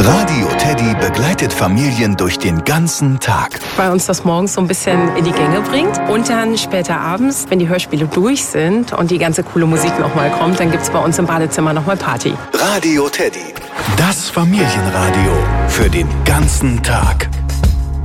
Radio Teddy begleitet Familien durch den ganzen Tag. Weil uns das morgens so ein bisschen in die Gänge bringt. Und dann später abends, wenn die Hörspiele durch sind und die ganze coole Musik nochmal kommt, dann gibt's bei uns im Badezimmer nochmal Party. Radio Teddy, das Familienradio für den ganzen Tag.